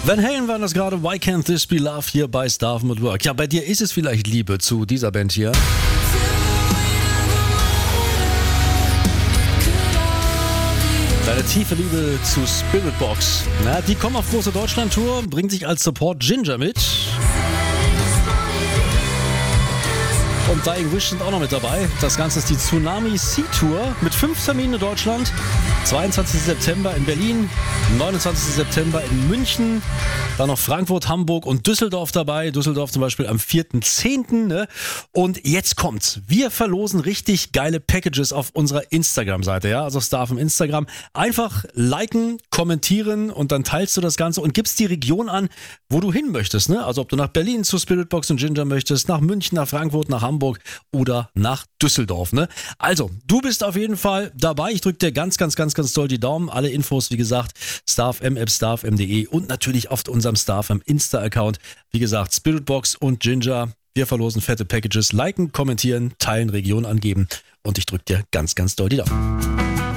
Van Halen waren das gerade, Why Can't This Be Love hier bei Staff at Work. Ja, bei dir ist es vielleicht Liebe zu dieser Band hier. Deine tiefe Liebe zu Spiritbox. Na, die kommen auf große Deutschland-Tour, bringen sich als Support Ginger mit. Und Dying Wish sind auch noch mit dabei. Das Ganze ist die Tsunami Sea Tour mit 5 Terminen in Deutschland. 22. September in Berlin, 29. September in München, dann noch Frankfurt, Hamburg und Düsseldorf dabei. Düsseldorf zum Beispiel am 4.10. Ne? Und jetzt kommt's. Wir verlosen richtig geile Packages auf unserer Instagram-Seite. Ja? Also Staff im Instagram. Einfach liken, kommentieren und dann teilst du das Ganze und gibst die Region an, wo du hin möchtest. Ne? Also ob du nach Berlin zu Spiritbox und Ginger möchtest, nach München, nach Frankfurt, nach Hamburg oder nach Düsseldorf. Ne? Also, du bist auf jeden Fall dabei. Ich drücke dir ganz doll die Daumen. Alle Infos, wie gesagt, starfm@starfm.de und natürlich auf unserem Starfm Insta-Account. Wie gesagt, Spiritbox und Ginger. Wir verlosen fette Packages. Liken, kommentieren, teilen, Region angeben und ich drücke dir ganz doll die Daumen.